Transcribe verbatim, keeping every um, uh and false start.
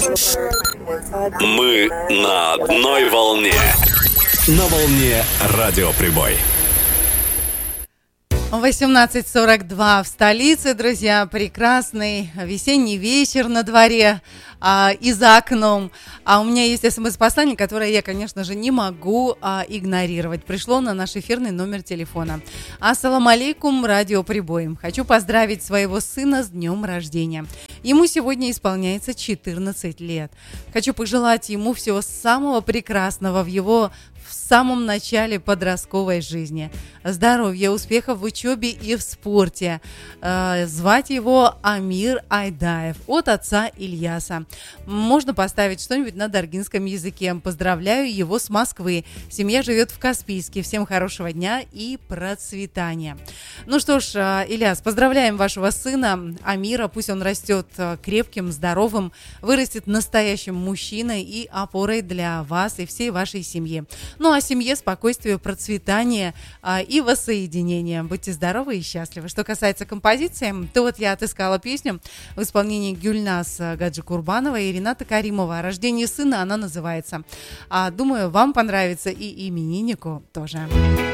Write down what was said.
Мы на одной волне. На волне Радио Прибой. восемнадцать сорок два в столице, друзья. Прекрасный весенний вечер на дворе а, и за окном. А у меня есть смс-послание, которое я, конечно же, не могу а, игнорировать. Пришло на наш эфирный номер телефона. Ассаламу алейкум, Радио Прибой. Хочу поздравить своего сына с днем рождения. Ему сегодня исполняется четырнадцать лет. Хочу пожелать ему всего самого прекрасного в его в самом начале подростковой жизни. Здоровья, успехов в учебе и в спорте. Э, звать его Амир Айдаев от отца Ильяса. Можно поставить что-нибудь на даргинском языке. Поздравляю его с Москвы. Семья живет в Каспийске. Всем хорошего дня и процветания. Ну что ж, э, Ильяс, поздравляем вашего сына Амира. Пусть он растет крепким, здоровым, вырастет настоящим мужчиной и опорой для вас и всей вашей семьи. Ну а семье спокойствия, процветания а, и воссоединения. Будьте здоровы и счастливы. Что касается композиции, то вот я отыскала песню в исполнении Гюльназ Гаджикурбанова и Рената Каримова. О рождении сына она называется. А, думаю, вам понравится и имениннику тоже.